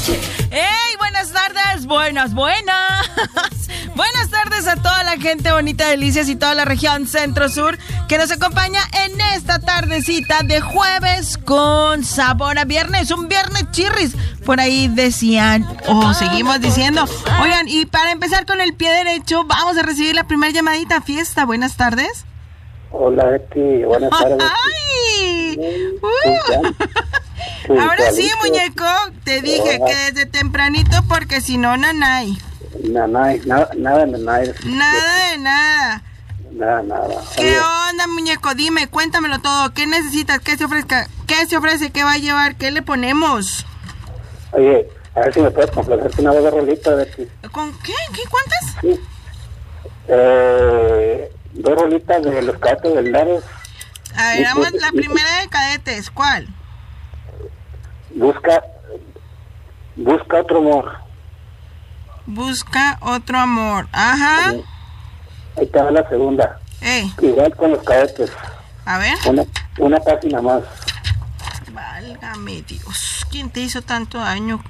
¡Hey! Buenas tardes, buenas. Buenas tardes a toda la gente bonita de Delicias y toda la región centro-sur que nos acompaña en esta tardecita de jueves con sabor a viernes, un viernes chirris. Por ahí decían, seguimos diciendo. Oigan, y para empezar con el pie derecho, vamos a recibir la primera llamadita. Fiesta, buenas tardes. Hola, Betty, buenas tardes. ¡Ay! Ahora sí, muñeco, te dije que desde tempranito porque si no, nanay. Nada de nada. Nada de nada. Nada. ¿Qué onda, muñeco? Dime, cuéntamelo todo. ¿Qué necesitas? ¿Qué se ofrezca? ¿Qué se ofrece? ¿Qué va a llevar? ¿Qué le ponemos? Oye, a ver si me puedes complacerte una de rolita, Betty. ¿Con qué? ¿Cuántas? Sí. 2 rolitas de los cadetes del Lares. A ver, vamos, la primera de cadetes. ¿Cuál? Busca otro amor. Busca otro amor. Ajá. Ahí te va la segunda. Igual con los cadetes. A ver. Una página más. Válgame Dios. ¿Quién te hizo tanto daño?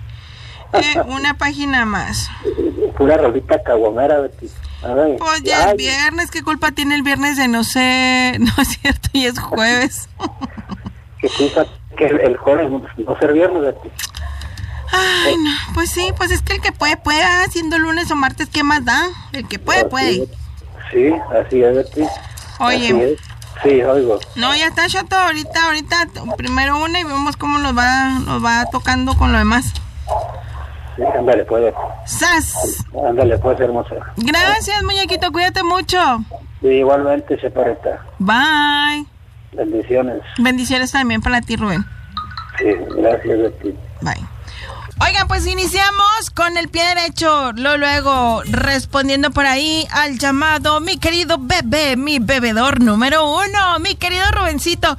Una página más. Pura rolita caguamera, Betty. Ver, pues ya es viernes. ¿Qué culpa tiene el viernes de no sé? No es cierto, y es jueves. ¿Qué culpa que el jueves no ser viernes, Betty? Ay, no, pues sí, pues es que el que puede, siendo lunes o martes, ¿qué más da? El que puede, puede. Sí, así es, Betty. Oye. Sí, oigo. No, ya está, Chato, ahorita, primero una y vemos cómo nos va tocando con lo demás. Sí, ándale, pues. ¡Sas! Ándale, pues, hermosa. Gracias, muñequito, cuídate mucho. Sí, igualmente, Chaparrita. Bye. Bendiciones. Bendiciones también para ti, Rubén. Sí, gracias, Betty. Bye. Oigan, pues iniciamos con el pie derecho, luego respondiendo por ahí al llamado mi querido bebé, mi bebedor número 1, mi querido Rubencito,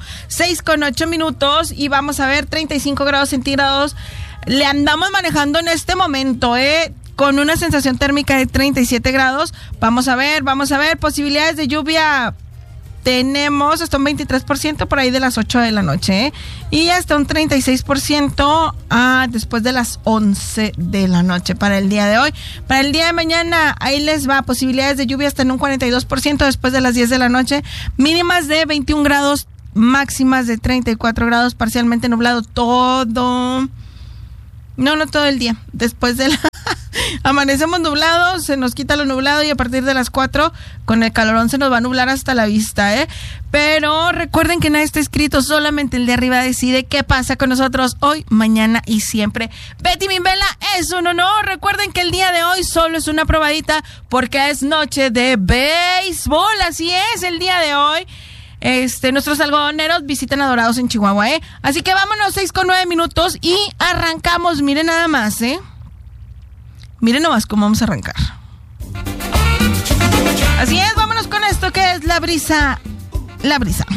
6:08 y vamos a ver 35 grados centígrados. Le andamos manejando en este momento, con una sensación térmica de 37 grados. Vamos a ver, posibilidades de lluvia. Tenemos hasta un 23% por ahí de las 8 de la noche, y hasta un 36% después de las 11 de la noche para el día de hoy. Para el día de mañana, ahí les va, posibilidades de lluvia hasta en un 42% después de las 10 de la noche, mínimas de 21 grados, máximas de 34 grados, parcialmente nublado todo. No todo el día, después de la... Amanecemos nublados, se nos quita lo nublado y a partir de las 4 con el calorón se nos va a nublar hasta la vista, Pero recuerden que nada está escrito, solamente el de arriba decide qué pasa con nosotros hoy, mañana y siempre. Betty Mimbela, es un honor. Recuerden que el día de hoy solo es una probadita porque es noche de béisbol, así es, el día de hoy. Nuestros algodoneros visitan a Dorados en Chihuahua, Así que vámonos, 6:09 y arrancamos, miren nada más, Miren nomás cómo vamos a arrancar. Así es, vámonos con esto que es la brisa. La brisa.